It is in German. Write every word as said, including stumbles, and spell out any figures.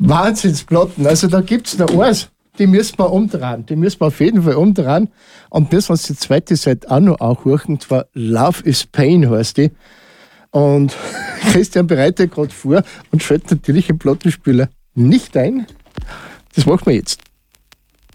Wahnsinnsplatten. Also da gibt es noch eins, die müssen wir umdrehen. Die müssen wir auf jeden Fall umdrehen. Und das, was die zweite Seite auch noch anhören, zwar Love is Pain heißt die. Und Christian bereitet gerade vor und schaltet natürlich den Plattenspieler nicht ein. Das machen wir jetzt.